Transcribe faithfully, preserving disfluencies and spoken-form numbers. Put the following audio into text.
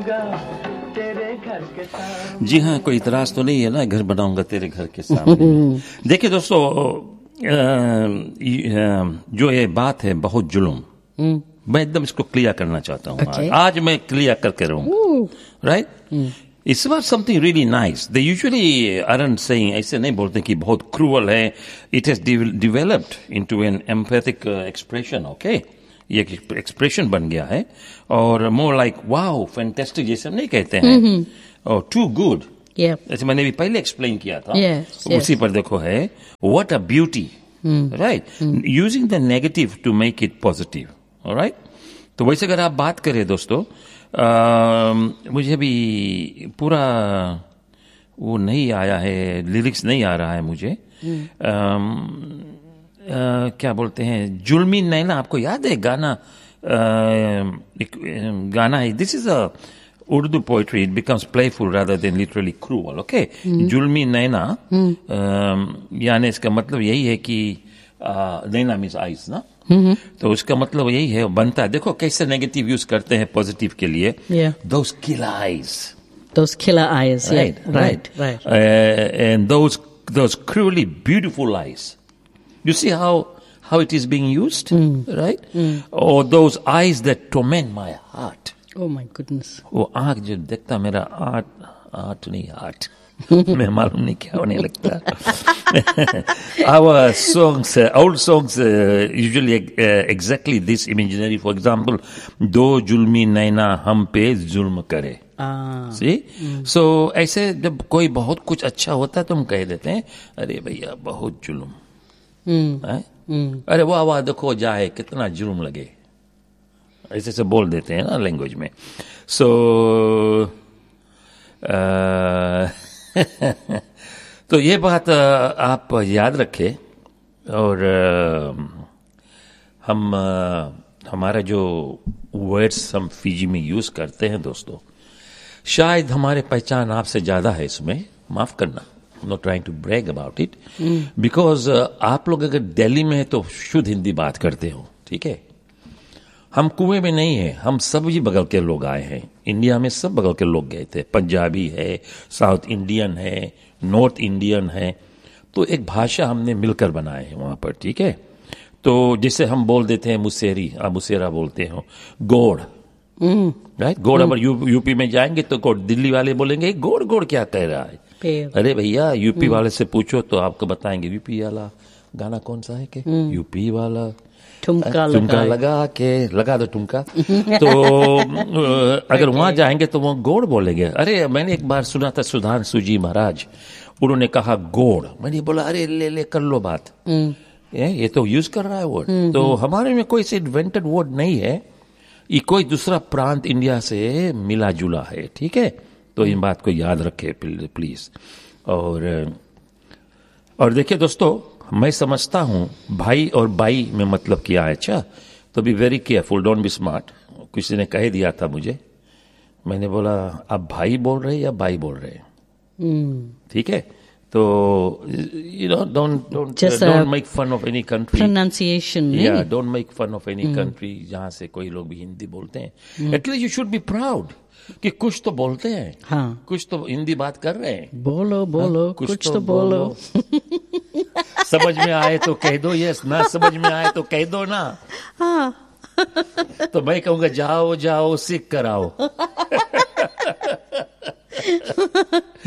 बनाऊंगा तेरे घर के सामने। जी हाँ, कोई इतराज तो नहीं है ना, घर बनाऊंगा तेरे घर के सामने। देखिए दोस्तों, जो ये बात है बहुत जुल्म, मैं एकदम इसको क्लियर करना चाहता हूँ। Okay. आज मैं क्लियर करके रहूँ, right? It's about something really nice. They usually aren't saying, ऐसे नहीं बोलते कि बहुत cruel है. It has de- developed into an emphatic uh, expression, okay? ये एक expression बन गया है और more like wow, fantastic जैसे हम नहीं कहते हैं, और too good. Yeah. ऐसे मैंने भी पहले explain किया था. Yes, उसी yes. पर देखो है what a beauty, right? Using the negative to make it positive, all right? तो वैसे अगर आप बात करें दोस्तों, Uh, मुझे अभी पूरा वो नहीं आया है, लिरिक्स नहीं आ रहा है मुझे। um, uh, क्या बोलते हैं, जुल्मी नैना, आपको याद है गाना? uh, एक गाना है, this is a Urdu poetry, it becomes playful rather than literally cruel, okay? जुल्मी नैना, uh, यानी इसका मतलब यही है कि नैना मीन्स आइज ना, तो उसका मतलब यही है, बनता है। देखो कैसे नेगेटिव यूज करते हैं पॉजिटिव के लिए। Yeah. Those killer eyes, Those killer eyes. right, Yeah. Right. Right. Uh, and those those cruelly beautiful eyes. You see how how it is being used, right? Or those eyes that torment my heart. Oh my goodness. वो आँख जो देखता मेरा art art नहीं heart मैं मालूम नहीं क्या होने लगता। Our songs, uh, old songs, uh, usually uh, exactly this imaginary. For example, दो जुल्मी नैना हम पे जुल्म करे। Ah. See? So ऐसे जब कोई बहुत कुछ अच्छा होता है तो हम कह देते हैं, अरे भैया बहुत जुल्म, हैं? अरे वाह वाह देखो जाए कितना जुल्म लगे, ऐसे से बोल देते हैं ना लैंग्वेज में। सो तो ये बात आप याद रखें, और हम हमारा जो वर्ड्स हम फीजी में यूज करते हैं दोस्तों, शायद हमारे पहचान आपसे ज्यादा है इसमें, माफ करना, not trying to brag about it, because आप लोग अगर दिल्ली में है तो शुद्ध हिंदी बात करते हो, ठीक है? हम कुएं में नहीं है, हम सब ही बगल के लोग आए हैं। इंडिया में सब बगल के लोग गए थे, पंजाबी है, साउथ इंडियन है, नॉर्थ इंडियन है, तो एक भाषा हमने मिलकर बनाए हैं वहां पर, ठीक है? तो जैसे हम बोल देते हैं मुसेरी, आप मुसेरा बोलते हो, गोड़, राइट? गोड़ अगर यू, यूपी में जाएंगे तो गोड़, दिल्ली वाले बोलेंगे गोड़ गोड़ क्या कह रहा है? पेड़। अरे भैया यूपी वाले से पूछो तो आपको बताएंगे यूपी वाला गाना कौन सा है, के यूपी वाला ठुमका ठुमका लगा के लगा दो ठुमका। तो अगर वहां जाएंगे तो वो गोड़ बोलेंगे। अरे मैंने एक बार सुना था सुधांशु जी महाराज, उन्होंने कहा गोड़, मैंने बोला अरे ले ले कर लो बात, ये, ये तो यूज कर रहा है वर्ड। तो हमारे में कोई से इन्वेंटेड वर्ड नहीं है, ये कोई दूसरा प्रांत इंडिया से मिला जुला है, ठीक है? तो इन बात को याद रखे प्लीज। और और देखिए दोस्तों, मैं समझता हूं भाई और बाई में मतलब क्या है, अच्छा? तो be very careful, don't be smart. किसी ने कह दिया था मुझे, मैंने बोला आप भाई बोल रहे या बाई बोल रहे हैं, ठीक है? तो you know don't don't don't make fun of any country, pronunciation, या नहीं? Don't make fun of any country जहां से कोई लोग भी हिंदी बोलते हैं। At least you should be proud कि कुछ तो बोलते हैं, हाँ। कुछ तो हिंदी बात कर रहे हैं। बोलो बोलो, कुछ कुछ तो तो बोलो। समझ में आए तो कह दो यस, ना समझ में आए तो कह दो ना। हाँ। तो मैं कहूंगा जाओ जाओ सीख कर आओ।